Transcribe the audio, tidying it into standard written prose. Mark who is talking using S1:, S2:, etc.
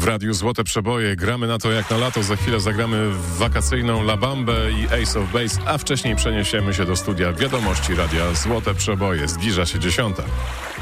S1: radiu Złote Przeboje. Gramy na to jak na lato. Za chwilę zagramy w wakacyjną La Bambę i Ace of Base, a wcześniej przeniesiemy się do studia wiadomości radia Złote Przeboje. Zbliża się 10:00.